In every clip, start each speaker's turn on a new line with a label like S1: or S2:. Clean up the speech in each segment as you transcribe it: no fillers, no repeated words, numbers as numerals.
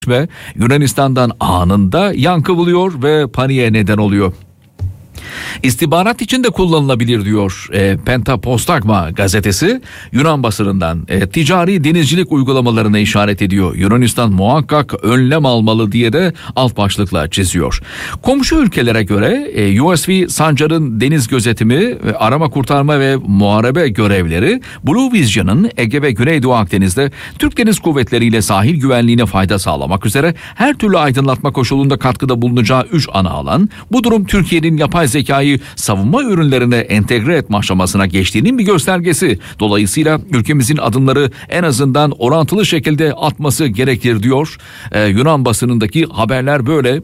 S1: ve Yunanistan'dan anında yankı buluyor ve paniğe neden oluyor. İstihbarat için de kullanılabilir diyor Pentapostagma gazetesi. Yunan basınından ticari denizcilik uygulamalarına işaret ediyor. Yunanistan muhakkak önlem almalı diye de alt başlıkla çiziyor. Komşu ülkelere göre USV Sancar'ın deniz gözetimi, arama kurtarma ve muharebe görevleri Blue Vision'ın Ege ve Güneydoğu Akdeniz'de Türk Deniz Kuvvetleri ile sahil güvenliğine fayda sağlamak üzere her türlü aydınlatma koşulunda katkıda bulunacağı 3 ana alan. Bu durum Türkiye'nin yapay zekayı savunma ürünlerine entegre etme aşamasına geçtiğinin bir göstergesi. Dolayısıyla ülkemizin adımları en azından orantılı şekilde atması gerekir diyor. Yunan basınındaki haberler böyle.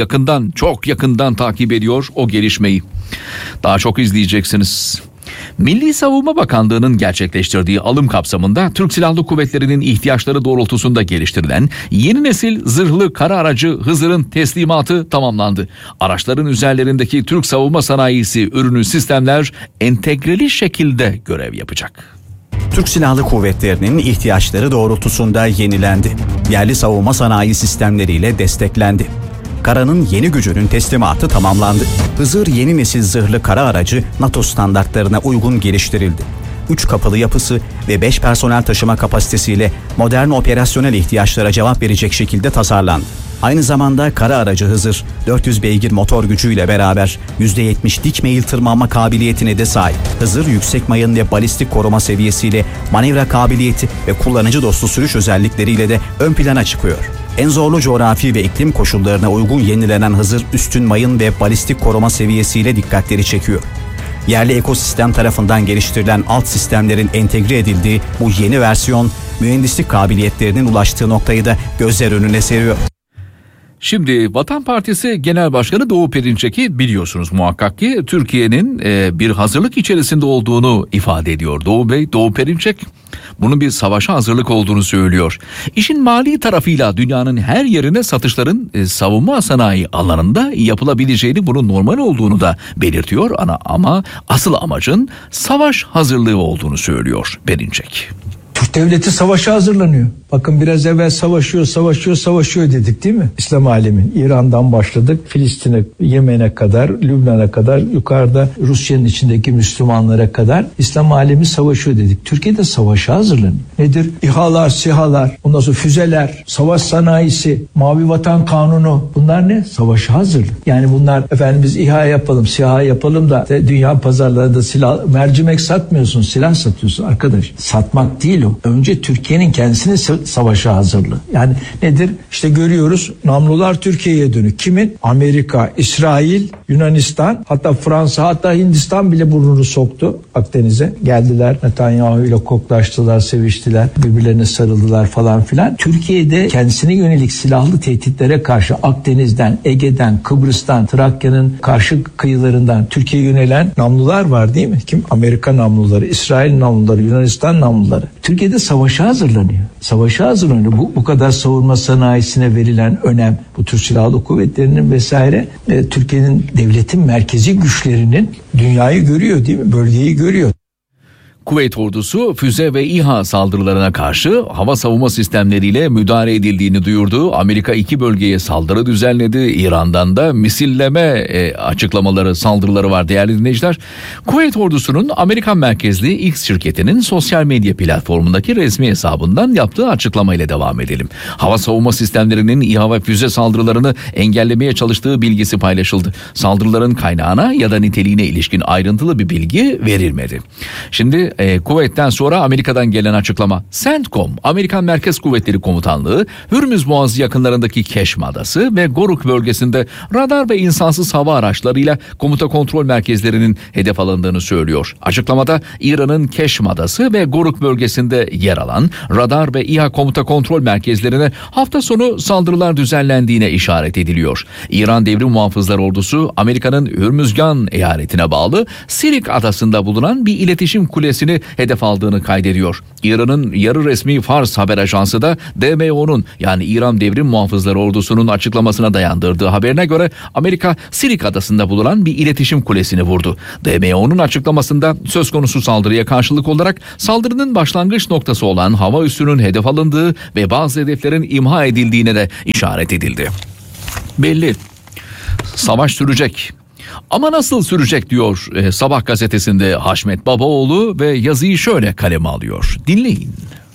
S1: Çok yakından takip ediyor o gelişmeyi. Daha çok izleyeceksiniz. Milli Savunma Bakanlığı'nın gerçekleştirdiği alım kapsamında Türk Silahlı Kuvvetleri'nin ihtiyaçları doğrultusunda geliştirilen yeni nesil zırhlı kara aracı Hızır'ın teslimatı tamamlandı. Araçların üzerlerindeki Türk savunma sanayisi ürünü sistemler entegreli şekilde görev yapacak.
S2: Türk Silahlı Kuvvetleri'nin ihtiyaçları doğrultusunda yenilendi. Yerli savunma sanayi sistemleriyle desteklendi. Kara'nın yeni gücünün teslimatı tamamlandı. Hızır yeni nesil zırhlı kara aracı NATO standartlarına uygun geliştirildi. 3 kapılı yapısı ve 5 personel taşıma kapasitesiyle modern operasyonel ihtiyaçlara cevap verecek şekilde tasarlandı. Aynı zamanda kara aracı Hızır 400 beygir motor gücüyle beraber %70 dik meyil tırmanma kabiliyetine de sahip. Hızır yüksek mayın ve balistik koruma seviyesiyle manevra kabiliyeti ve kullanıcı dostu sürüş özellikleriyle de ön plana çıkıyor. En zorlu coğrafi ve iklim koşullarına uygun yenilenen Hızır üstün mayın ve balistik koruma seviyesiyle dikkatleri çekiyor. Yerli ekosistem tarafından geliştirilen alt sistemlerin entegre edildiği bu yeni versiyon mühendislik kabiliyetlerinin ulaştığı noktayı da gözler önüne seriyor.
S1: Şimdi Vatan Partisi Genel Başkanı Doğu Perinçek'i biliyorsunuz muhakkak ki Türkiye'nin bir hazırlık içerisinde olduğunu ifade ediyor. Doğu Perinçek bunun bir savaşa hazırlık olduğunu söylüyor. İşin mali tarafıyla dünyanın her yerine satışların savunma sanayi alanında yapılabileceğini, bunun normal olduğunu da belirtiyor ama asıl amacın savaş hazırlığı olduğunu söylüyor Perinçek.
S3: Türk devleti savaşa hazırlanıyor. Bakın biraz evvel savaşıyor dedik değil mi? İslam alemin. İran'dan başladık. Filistin'e, Yemen'e kadar, Lübnan'a kadar, yukarıda Rusya'nın içindeki Müslümanlara kadar İslam alemi savaşıyor dedik. Türkiye'de savaşa hazırlanıyor. Nedir? İHA'lar, SİHA'lar, ondan sonra füzeler, savaş sanayisi, Mavi Vatan Kanunu. Bunlar ne? Savaşa hazırlık. Yani bunlar biz İHA yapalım, SİHA yapalım da dünya pazarlarında silah, mercimek satmıyorsun, silah satıyorsun arkadaş. Satmak değil o. Önce Türkiye'nin kendisini savaşa hazırlığı. Yani nedir? İşte görüyoruz namlular Türkiye'ye dönük. Kimin? Amerika, İsrail, Yunanistan, hatta Fransa, hatta Hindistan bile burnunu soktu Akdeniz'e. Geldiler, Netanyahu ile koklaştılar, seviştiler, birbirlerine sarıldılar falan filan. Türkiye'de kendisine yönelik silahlı tehditlere karşı Akdeniz'den, Ege'den, Kıbrıs'tan, Trakya'nın karşı kıyılarından Türkiye'ye yönelen namlular var değil mi? Kim? Amerika namluları, İsrail namluları, Yunanistan namluları. Türkiye'de savaşa hazırlanıyor. Savaşa hazırlanıyor. Bu kadar savunma sanayisine verilen önem, bu Türk Silahlı Kuvvetleri'nin vesaire, Türkiye'nin devletin merkezi güçlerinin dünyayı görüyor değil mi? Bölgeyi görüyor.
S1: Kuveyt ordusu füze ve İHA saldırılarına karşı hava savunma sistemleriyle müdahale edildiğini duyurdu. Amerika 2 bölgeye saldırı düzenledi. İran'dan da misilleme saldırıları var değerli dinleyiciler. Kuveyt ordusunun Amerikan merkezli X şirketinin sosyal medya platformundaki resmi hesabından yaptığı açıklamayla devam edelim. Hava savunma sistemlerinin İHA ve füze saldırılarını engellemeye çalıştığı bilgisi paylaşıldı. Saldırıların kaynağına ya da niteliğine ilişkin ayrıntılı bir bilgi verilmedi. Şimdi Kuveyt'ten sonra Amerika'dan gelen açıklama. CENTCOM, Amerikan Merkez Kuvvetleri Komutanlığı, Hürmüz Boğazı yakınlarındaki Keşm Adası ve Goruk bölgesinde radar ve insansız hava araçlarıyla komuta kontrol merkezlerinin hedef alındığını söylüyor. Açıklamada İran'ın Keşm Adası ve Goruk bölgesinde yer alan radar ve İHA komuta kontrol merkezlerine hafta sonu saldırılar düzenlendiğine işaret ediliyor. İran Devrim Muhafızlar Ordusu, Amerika'nın Hürmüzgan eyaletine bağlı Sirik Adası'nda bulunan bir iletişim kulesi kulesini hedef aldığını kaydediyor. İran'ın yarı resmi Fars haber ajansı da DMO'nun yani İran Devrim Muhafızları Ordusu'nun açıklamasına dayandırdığı haberine göre Amerika Sirik adasında bulunan bir iletişim kulesini vurdu. DMO'nun açıklamasında söz konusu saldırıya karşılık olarak saldırının başlangıç noktası olan hava üssünün hedef alındığı ve bazı hedeflerin imha edildiğine de işaret edildi. Belli. Savaş sürecek. Ama nasıl sürecek diyor Sabah gazetesinde Haşmet Babaoğlu ve yazıyı şöyle kaleme alıyor. Dinleyin.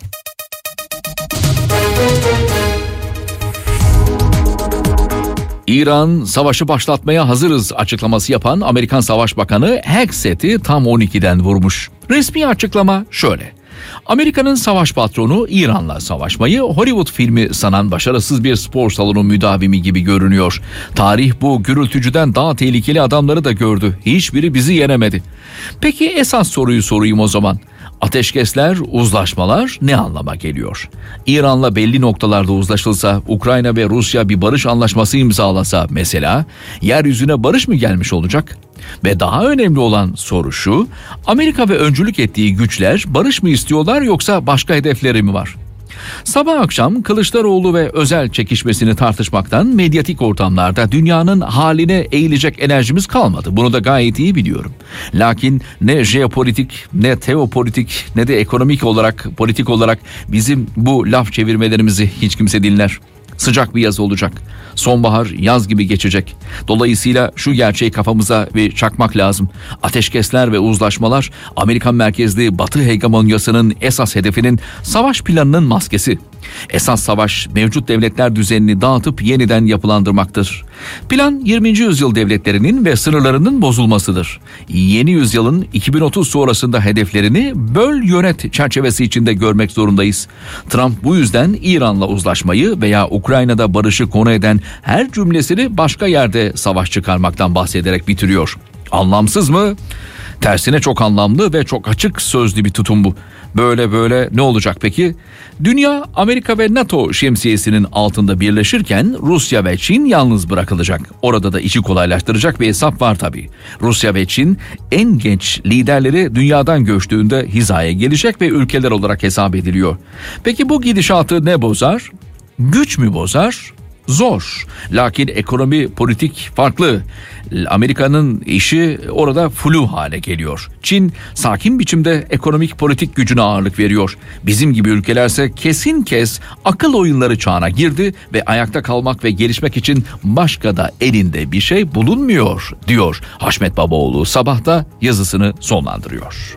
S1: İran savaşı başlatmaya hazırız açıklaması yapan Amerikan Savaş Bakanı Hegseth'i tam 12'den vurmuş. Resmi açıklama şöyle. Amerika'nın savaş patronu İran'la savaşmayı Hollywood filmi sanan başarısız bir spor salonu müdavimi gibi görünüyor. Tarih bu gürültücüden daha tehlikeli adamları da gördü. Hiçbiri bizi yenemedi. Peki esas soruyu sorayım o zaman. Ateşkesler, uzlaşmalar ne anlama geliyor? İran'la belli noktalarda uzlaşılsa, Ukrayna ve Rusya bir barış anlaşması imzalasa mesela, yeryüzüne barış mı gelmiş olacak? Ve daha önemli olan soru şu, Amerika ve öncülük ettiği güçler barış mı istiyorlar yoksa başka hedefleri mi var? Sabah akşam Kılıçdaroğlu ve Özel çekişmesini tartışmaktan medyatik ortamlarda dünyanın haline eğilecek enerjimiz kalmadı. Bunu da gayet iyi biliyorum. Lakin ne jeopolitik, ne teopolitik, ne de ekonomik olarak, politik olarak bizim bu laf çevirmelerimizi hiç kimse dinler. Sıcak bir yaz olacak. Sonbahar yaz gibi geçecek. Dolayısıyla şu gerçeği kafamıza bir çakmak lazım. Ateşkesler ve uzlaşmalar Amerikan merkezli Batı hegemonyasının esas hedefinin savaş planının maskesi. Esas savaş mevcut devletler düzenini dağıtıp yeniden yapılandırmaktır. Plan 20. yüzyıl devletlerinin ve sınırlarının bozulmasıdır. Yeni yüzyılın 2030 sonrasında hedeflerini böl yönet çerçevesi içinde görmek zorundayız. Trump bu yüzden İran'la uzlaşmayı veya Ukrayna'da barışı konu eden her cümlesini başka yerde savaş çıkarmaktan bahsederek bitiriyor. Anlamsız mı? Tersine çok anlamlı ve çok açık sözlü bir tutum bu. Böyle ne olacak peki? Dünya Amerika ve NATO şemsiyesinin altında birleşirken Rusya ve Çin yalnız bırakılacak. Orada da işi kolaylaştıracak bir hesap var tabii. Rusya ve Çin en genç liderleri dünyadan göçtüğünde hizaya gelecek ve ülkeler olarak hesap ediliyor. Peki bu gidişatı ne bozar? Güç mü bozar? Zor. Lakin ekonomi, politik farklı. Amerika'nın işi orada flu hale geliyor. Çin sakin biçimde ekonomik politik gücüne ağırlık veriyor. Bizim gibi ülkelerse kesin kez akıl oyunları çağına girdi ve ayakta kalmak ve gelişmek için başka da elinde bir şey bulunmuyor diyor Haşmet Babaoğlu. Sabah'ta yazısını sonlandırıyor.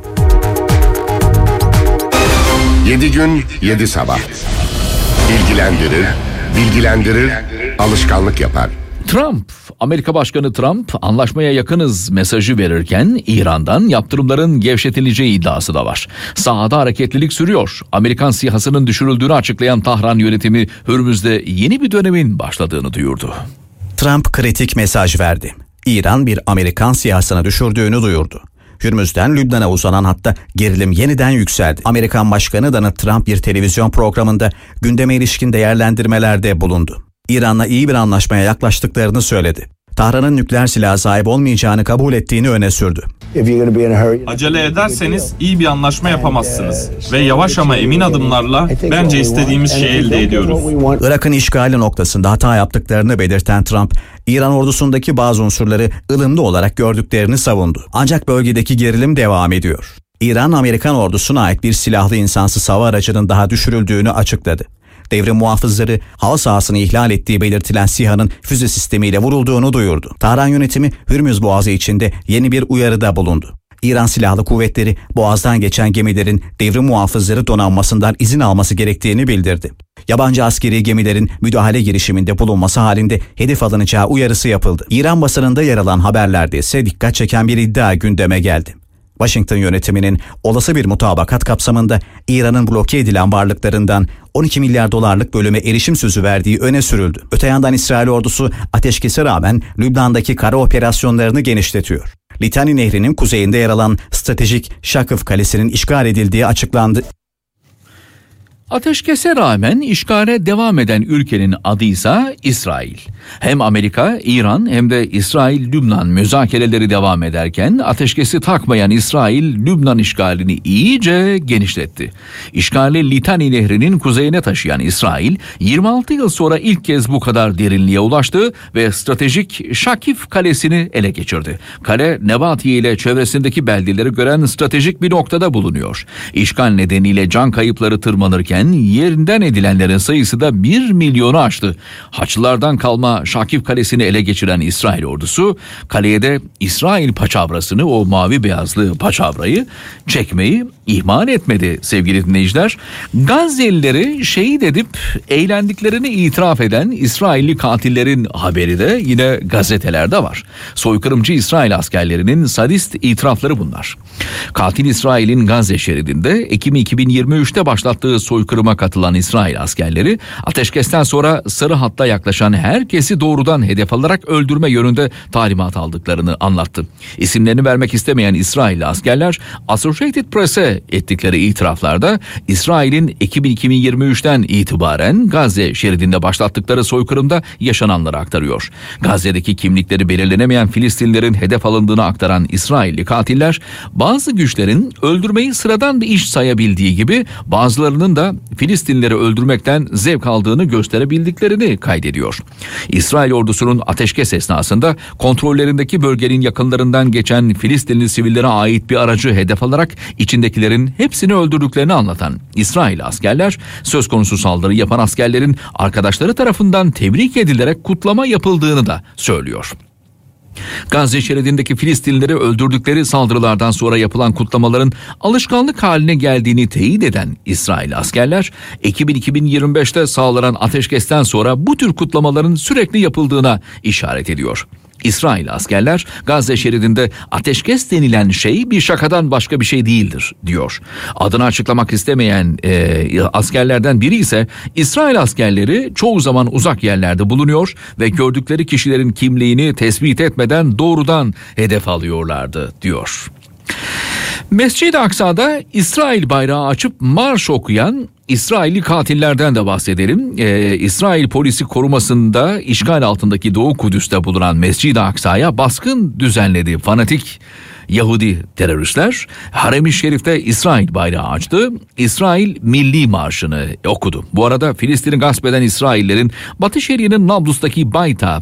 S4: 7 gün 7 sabah. Bilgilendirir, alışkanlık yapar.
S1: Amerika Başkanı Trump anlaşmaya yakınız mesajı verirken İran'dan yaptırımların gevşetileceği iddiası da var. Sahada hareketlilik sürüyor. Amerikan SİHA'sının düşürüldüğünü açıklayan Tahran yönetimi Hürmüz'de yeni bir dönemin başladığını duyurdu.
S2: Trump kritik mesaj verdi. İran bir Amerikan SİHA'sını düşürdüğünü duyurdu. Hürmüz'den Lübnan'a uzanan hatta gerilim yeniden yükseldi. Amerikan Başkanı Donald Trump bir televizyon programında gündeme ilişkin değerlendirmelerde bulundu. İran'la iyi bir anlaşmaya yaklaştıklarını söyledi. Tahran'ın nükleer silaha sahip olmayacağını kabul ettiğini öne sürdü.
S5: Acele ederseniz iyi bir anlaşma yapamazsınız ve yavaş ama emin adımlarla bence istediğimiz şeyi elde ediyoruz.
S2: Irak'ın işgali noktasında hata yaptıklarını belirten Trump, İran ordusundaki bazı unsurları ılımlı olarak gördüklerini savundu. Ancak bölgedeki gerilim devam ediyor. İran, Amerikan ordusuna ait bir silahlı insansız hava aracının daha düşürüldüğünü açıkladı. Devrim muhafızları hava sahasını ihlal ettiği belirtilen SİHA'nın füze sistemiyle vurulduğunu duyurdu. Tahran yönetimi Hürmüz Boğazı içinde yeni bir uyarıda bulundu. İran Silahlı Kuvvetleri Boğaz'dan geçen gemilerin devrim muhafızları donanmasından izin alması gerektiğini bildirdi. Yabancı askeri gemilerin müdahale girişiminde bulunması halinde hedef alınacağı uyarısı yapıldı. İran basınında yer alan haberlerde ise dikkat çeken bir iddia gündeme geldi. Washington yönetiminin olası bir mutabakat kapsamında İran'ın bloke edilen varlıklarından 12 milyar dolarlık bölüme erişim sözü verdiği öne sürüldü. Öte yandan İsrail ordusu ateşkese rağmen Lübnan'daki kara operasyonlarını genişletiyor. Litani Nehri'nin kuzeyinde yer alan stratejik Şakıf Kalesi'nin işgal edildiği açıklandı.
S1: Ateşkese rağmen işgale devam eden ülkenin adıysa İsrail. Hem Amerika, İran hem de İsrail-Lübnan müzakereleri devam ederken ateşkesi takmayan İsrail, Lübnan işgalini iyice genişletti. İşgali Litani Nehri'nin kuzeyine taşıyan İsrail, 26 yıl sonra ilk kez bu kadar derinliğe ulaştı ve stratejik Şakif Kalesi'ni ele geçirdi. Kale, Nebatiye ile çevresindeki beldeleri gören stratejik bir noktada bulunuyor. İşgal nedeniyle can kayıpları tırmanırken yerinden edilenlerin sayısı da 1 milyonu aştı. Haçlılardan kalma Şakif Kalesi'ni ele geçiren İsrail ordusu, kaleye de İsrail paçavrasını, o mavi beyazlı paçavrayı çekmeyi ihmal etmedi sevgili dinleyiciler. Gazze'lileri şehit edip eğlendiklerini itiraf eden İsrailli katillerin haberi de yine gazetelerde var. Soykırımcı İsrail askerlerinin sadist itirafları bunlar. Katil İsrail'in Gazze şeridinde Ekim 2023'te başlattığı soykırıma katılan İsrail askerleri ateşkesten sonra sarı hatta yaklaşan herkesi doğrudan hedef alarak öldürme yönünde talimat aldıklarını anlattı. İsimlerini vermek istemeyen İsrailli askerler Associated Press'e ettikleri itiraflarda İsrail'in Ekim 2023'ten itibaren Gazze şeridinde başlattıkları soykırımda yaşananları aktarıyor. Gazze'deki kimlikleri belirlenemeyen Filistinlilerin hedef alındığını aktaran İsrailli katiller, bazı güçlerin öldürmeyi sıradan bir iş sayabildiği gibi bazılarının da Filistinlileri öldürmekten zevk aldığını gösterebildiklerini kaydediyor. İsrail ordusunun ateşkes esnasında kontrollerindeki bölgenin yakınlarından geçen Filistinli sivillere ait bir aracı hedef alarak içindekilerin hepsini öldürdüklerini anlatan İsrail askerler, söz konusu saldırı yapan askerlerin arkadaşları tarafından tebrik edilerek kutlama yapıldığını da söylüyor. Gazze şeridindeki Filistinlileri öldürdükleri saldırılardan sonra yapılan kutlamaların alışkanlık haline geldiğini teyit eden İsrail askerler, Ekim 2025'te sağlanan ateşkesten sonra bu tür kutlamaların sürekli yapıldığına işaret ediyor. İsrail askerler, Gazze şeridinde ateşkes denilen şey bir şakadan başka bir şey değildir diyor. Adını açıklamak istemeyen askerlerden biri ise İsrail askerleri çoğu zaman uzak yerlerde bulunuyor ve gördükleri kişilerin kimliğini tespit etmeden doğrudan hedef alıyorlardı diyor. Mescid-i Aksa'da İsrail bayrağı açıp marş okuyan İsrailli katillerden de bahsedelim. İsrail polisi korumasında işgal altındaki Doğu Kudüs'te bulunan Mescid-i Aksa'ya baskın düzenledi fanatik Yahudi teröristler. Harem-i Şerif'te İsrail bayrağı açtı. İsrail Milli Marşı'nı okudu. Bu arada Filistin'i gasp eden İsraillerin Batı Şeria'nın Nablus'taki Beyta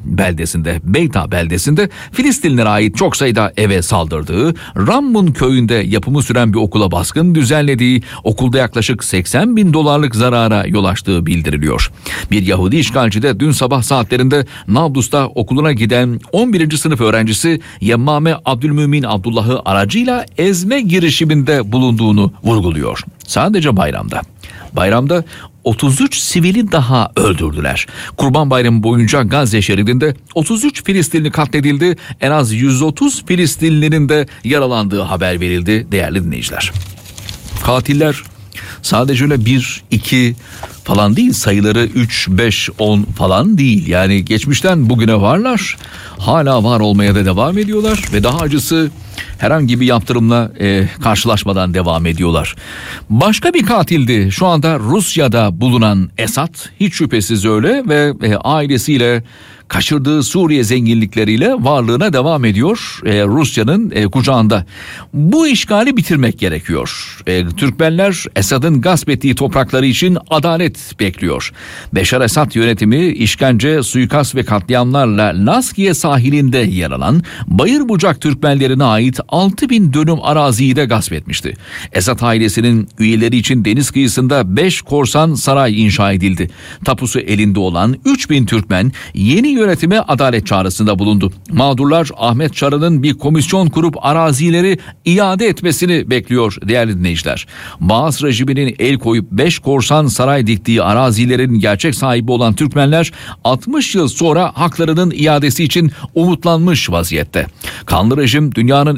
S1: beldesinde Filistinlilere ait çok sayıda eve saldırdığı, Rammun köyünde yapımı süren bir okula baskın düzenlediği, okulda yaklaşık $80.000 zarara yol açtığı bildiriliyor. Bir Yahudi işgalci de dün sabah saatlerinde Nablus'ta okuluna giden 11. sınıf öğrencisi Yemmame Abdülmümin Abdullah'ı aracıyla ezme girişiminde bulunduğunu vurguluyor. Sadece bayramda 33 sivili daha öldürdüler. Kurban Bayramı boyunca Gazze şeridinde 33 Filistinli katledildi. En az 130 Filistinlinin de yaralandığı haber verildi değerli dinleyiciler. Katiller sadece öyle 1, 2 falan değil, sayıları 3, 5, 10 falan değil. Yani geçmişten bugüne varlar. Hala var olmaya da devam ediyorlar ve daha acısı herhangi bir yaptırımla karşılaşmadan devam ediyorlar. Başka bir katildi şu anda Rusya'da bulunan Esad, hiç şüphesiz öyle ve ailesiyle kaçırdığı Suriye zenginlikleriyle varlığına devam ediyor Rusya'nın kucağında. Bu işgali bitirmek gerekiyor. Türkmenler Esad'ın gasp ettiği toprakları için adalet bekliyor. Beşar Esad yönetimi işkence, suikast ve katliamlarla Laskiye sahilinde yer alan Bayırbucak Türkmenlerine ait 6.000 dönüm araziyi de gasp etmişti. Esad ailesinin üyeleri için deniz kıyısında 5 korsan saray inşa edildi. Tapusu elinde olan 3.000 Türkmen yeni yönetime adalet çağrısında bulundu. Mağdurlar Ahmet Çarı'nın bir komisyon kurup arazileri iade etmesini bekliyor değerli dinleyiciler. Baas rejiminin el koyup 5 korsan saray diktiği arazilerin gerçek sahibi olan Türkmenler 60 yıl sonra haklarının iadesi için umutlanmış vaziyette. Kanlı rejim dünyanın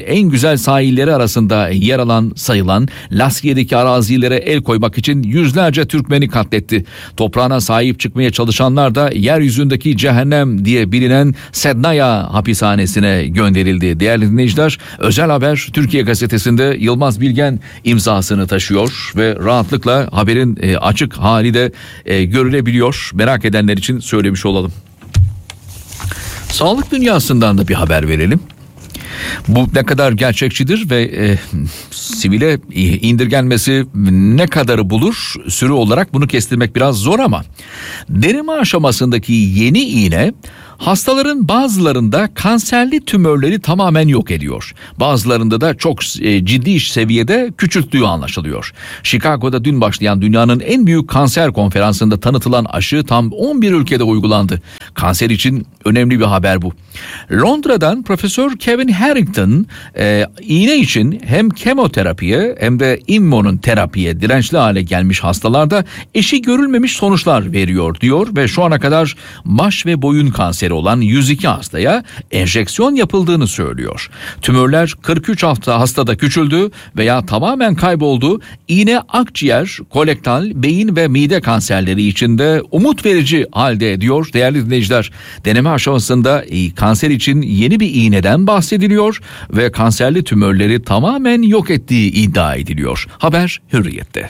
S1: en güzel sahilleri arasında yer alan sayılan Laskiye'deki arazilere el koymak için yüzlerce Türkmeni katletti. Toprağına sahip çıkmaya çalışanlar da yeryüzündeki cehennem diye bilinen Sednaya hapishanesine gönderildi. Değerli dinleyiciler, Özel Haber Türkiye Gazetesi'nde Yılmaz Bilgen imzasını taşıyor ve rahatlıkla haberin açık hali de görülebiliyor. Merak edenler için söylemiş olalım. Sağlık dünyasından da bir haber verelim. Bu ne kadar gerçekçidir ve sivile indirgenmesi ne kadarı bulur? Sürü olarak bunu kestirmek biraz zor ama deneme aşamasındaki yeni iğne hastaların bazılarında kanserli tümörleri tamamen yok ediyor. Bazılarında da çok ciddi seviyede küçülttüğü anlaşılıyor. Chicago'da dün başlayan dünyanın en büyük kanser konferansında tanıtılan aşı tam 11 ülkede uygulandı. Kanser için önemli bir haber bu. Londra'dan Profesör Kevin Harrington iğne için hem kemoterapiye hem de immünoterapiye dirençli hale gelmiş hastalarda eşi görülmemiş sonuçlar veriyor diyor ve şu ana kadar baş ve boyun kanseri olan 102 hastaya enjeksiyon yapıldığını söylüyor. Tümörler 43 hastada küçüldü veya tamamen kayboldu. İğne akciğer, kolektal, beyin ve mide kanserleri için de umut verici halde diyor değerli dinleyiciler. Deneme aşamasında kanser için yeni bir iğneden bahsediliyor ve kanserli tümörleri tamamen yok ettiği iddia ediliyor. Haber Hürriyet'te.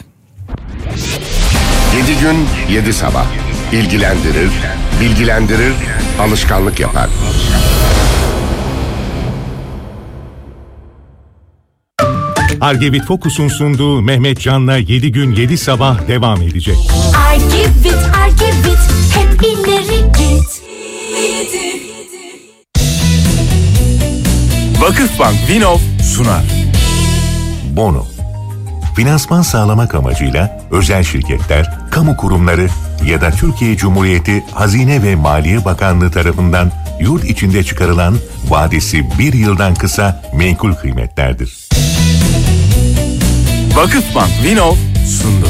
S4: 7 gün 7 sabah. İlgilendirir, bilgilendirir, alışkanlık yapar.
S6: Argevit Focus'un sunduğu Mehmet Can'la 7 gün 7 sabah devam edecek.
S7: Argevit, hep ileri git.
S8: Vakıfbank Vinov sunar.
S6: Bono. Finansman sağlamak amacıyla özel şirketler, kamu kurumları ya da Türkiye Cumhuriyeti Hazine ve Maliye Bakanlığı tarafından yurt içinde çıkarılan vadesi 1 yıldan kısa menkul kıymetlerdir.
S8: Vakıfbank Vinov sundu.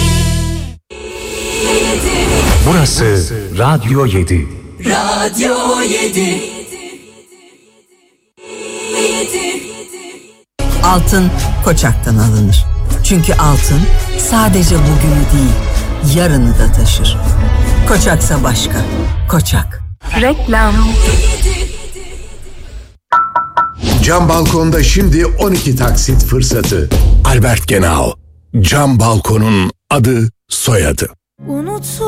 S6: Burası Radyo 7.
S7: Radyo 7.
S9: Altın Koçak'tan alınır. Çünkü altın sadece bugünü değil, yarını da taşır. Koçaksa başka. Koçak.
S7: Reklam.
S10: Cam balkonda şimdi 12 taksit fırsatı. Albert Genau. Cam balkonun adı, soyadı.
S7: Unutsun.